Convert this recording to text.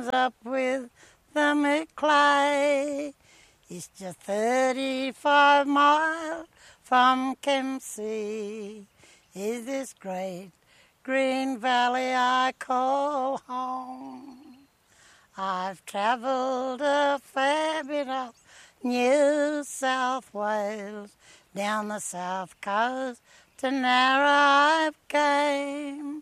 up with the Maclay. It's just 35 miles from Kempsey. Is this great green valley I call home? I've travelled a fair bit of New South Wales, down the south coast to Narrabeen I've came.